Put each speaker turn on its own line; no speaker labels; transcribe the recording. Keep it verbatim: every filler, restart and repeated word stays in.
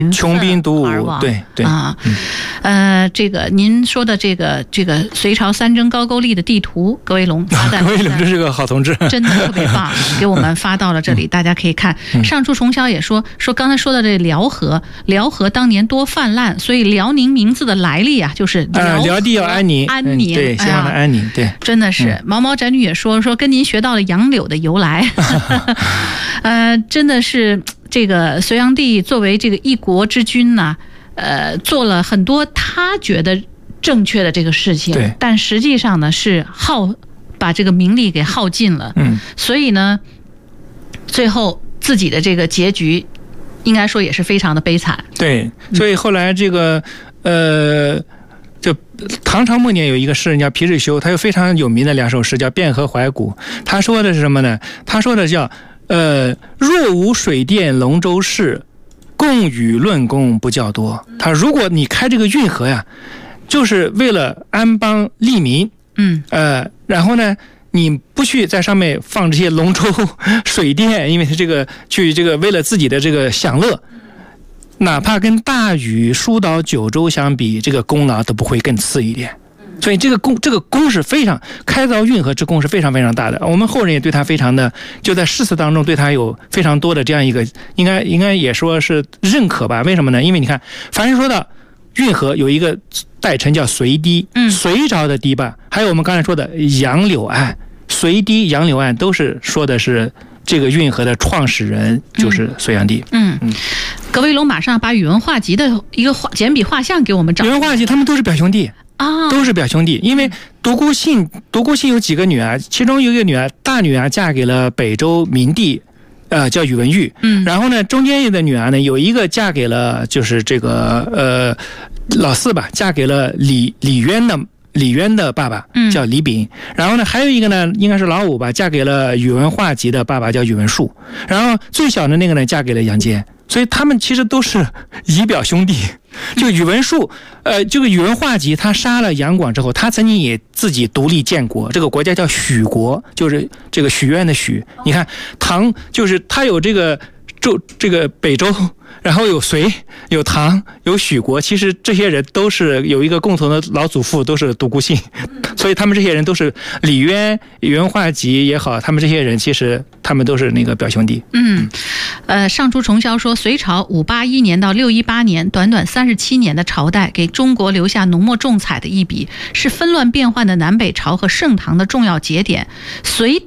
穷兵黩武，对对
啊，呃，这个您说的这个这个隋朝三征高句丽的地图，葛维龙发的，
葛维龙这是个好同志，
真的特别棒，给我们发到了这里，大家可以看。上书重霄也说说刚才说的这辽河，辽河当年多泛滥，所以辽宁名字的来历啊，就是
辽辽地要安宁，
安宁，
对，希望它安宁，对，
真的是。毛毛宅女也说说跟您学到了杨柳的由来，呃，真的是。这个隋炀帝作为这个一国之君呢，呃，做了很多他觉得正确的这个事情，
对，
但实际上呢是耗把这个名利给耗尽了，
嗯，
所以呢，最后自己的这个结局，应该说也是非常的悲惨。
对，所以后来这个呃，就唐朝末年有一个诗人叫皮日休，他有非常有名的两首诗叫《汴河怀古》，他说的是什么呢？他说的叫。呃，若无水电龙舟事，共与论功不较多。他如果你开这个运河呀，就是为了安邦利民，
嗯，
呃，然后呢，你不去在上面放这些龙舟、水电，因为这个去这个为了自己的这个享乐，哪怕跟大禹疏导九州相比，这个功劳都不会更次一点。所以这个功这个功是非常开凿运河之功是非常非常大的，我们后人也对他非常的就在诗词当中对他有非常多的这样一个应该应该也说是认可吧？为什么呢？因为你看，凡是说到运河有一个代称叫隋堤，
嗯，
隋朝的堤坝，还有我们刚才说的杨柳岸、隋堤、杨柳岸，都是说的是这个运河的创始人就是隋炀帝。
嗯嗯，葛维龙马上把宇文化及的一个画简笔画像给我们找。
宇文化及他们都是表兄弟。都是表兄弟，因为独孤信独孤信有几个女儿，其中有一个女儿，大女儿嫁给了北周明帝，呃，叫宇文毓。
嗯，
然后呢，中间的女儿呢，有一个嫁给了就是这个呃老四吧，嫁给了李李渊的李渊的爸爸，叫李炳。嗯、然后呢，还有一个呢，应该是老五吧，嫁给了宇文化及的爸爸，叫宇文述。然后最小的那个呢，嫁给了杨坚。所以他们其实都是姨表兄弟。就宇文述，呃，这个宇文化及他杀了杨广之后，他曾经也自己独立建国，这个国家叫许国，就是这个许愿的许。你看唐，就是他有这个周，这个北周，然后有隋，有唐，有许国，其实这些人都是有一个共同的老祖父，都是独孤信，所以他们这些人都是李渊、宇文化及也好，他们这些人其实他们都是那个表兄弟。
嗯，呃，上书重霄说，隋朝五八一年到六一八年，短短三十七年的朝代，给中国留下浓墨重彩的一笔，是纷乱变幻的南北朝和盛唐的重要节点。隋